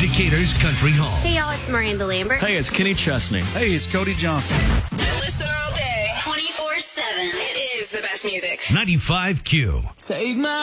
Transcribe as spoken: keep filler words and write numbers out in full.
Decatur's Country Home. Hey, y'all, it's Miranda Lambert. Hey, it's Kenny Chesney. Hey, it's Cody Johnson. Listen all day, twenty-four seven. It is the best music. ninety-five Q. Take my